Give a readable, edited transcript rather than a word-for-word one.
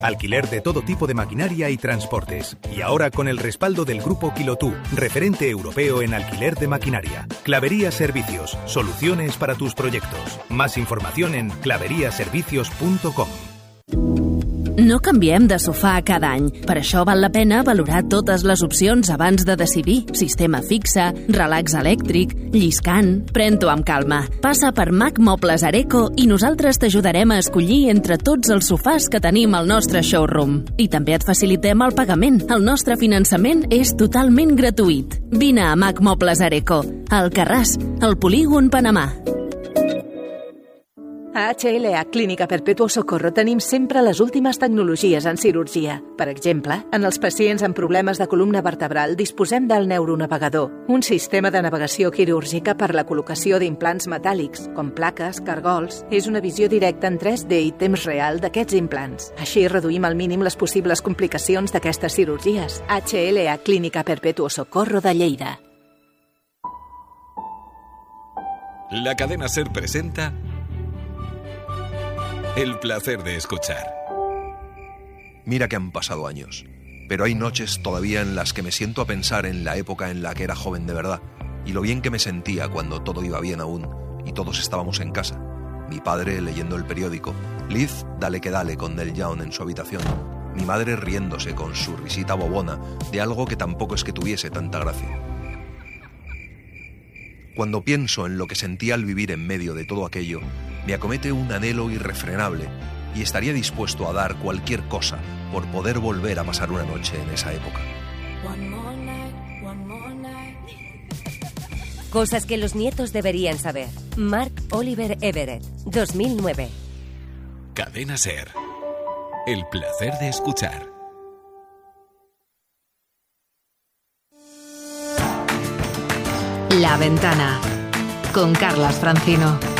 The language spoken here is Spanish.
Alquiler de todo tipo de maquinaria y transportes. Y ahora con el respaldo del Grupo Quilotú, referente europeo en alquiler de maquinaria. Clavería Servicios, soluciones para tus proyectos. Más información en claveriaservicios.com. No canviem de sofà cada any. Per això val la pena valorar totes les opcions abans de decidir. Sistema fixe, relax elèctric, lliscant... Pren-t'ho amb calma. Passa per Mac Mobles Areco i nosaltres t'ajudarem a escollir entre tots els sofàs que tenim al nostre showroom. I també et facilitem el pagament. El nostre finançament és totalment gratuït. Vine a Mac Mobles Areco, a Alcarràs, al Polígon Panamà. A HLA Clínica Perpetuo Socorro tenim sempre les últimes tecnologies en cirurgia. Per exemple, en els pacients amb problemes de columna vertebral disposem del neuronavegador, un sistema de navegació quirúrgica per la col·locació d'implants metàl·lics, com plaques, cargols. És una visió directa en 3D i temps real d'aquests implants. Així reduïm al mínim les possibles complicacions d'aquestes cirurgies. HLA Clínica Perpetuo Socorro de Lleida. La cadena SER presenta El placer de escuchar. Mira que han pasado años, pero hay noches todavía en las que me siento a pensar en la época en la que era joven de verdad y lo bien que me sentía cuando todo iba bien aún y todos estábamos en casa. Mi padre leyendo el periódico, Liz dale que dale con Neil Young en su habitación, mi madre riéndose con su risita bobona de algo que tampoco es que tuviese tanta gracia. Cuando pienso en lo que sentía al vivir en medio de todo aquello, me acomete un anhelo irrefrenable y estaría dispuesto a dar cualquier cosa por poder volver a pasar una noche en esa época. Cosas que los nietos deberían saber. Mark Oliver Everett, 2009. Cadena SER. El placer de escuchar. La Ventana con Carlas Francino.